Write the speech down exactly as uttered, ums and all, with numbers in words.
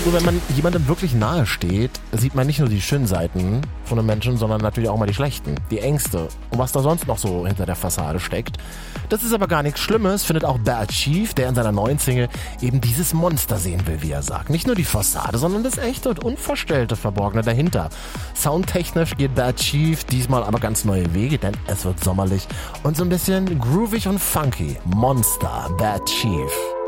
So, wenn man jemandem wirklich nahe steht, sieht man nicht nur die schönen Seiten von einem Menschen, sondern natürlich auch mal die schlechten, die Ängste und was da sonst noch so hinter der Fassade steckt. Das ist aber gar nichts Schlimmes, findet auch Bad Chief, der in seiner neuen Single eben dieses Monster sehen will, wie er sagt. Nicht nur die Fassade, sondern das echte und unverstellte Verborgene dahinter. Soundtechnisch geht Bad Chief diesmal aber ganz neue Wege, denn es wird sommerlich und so ein bisschen groovig und funky. Monster, Bad Chief.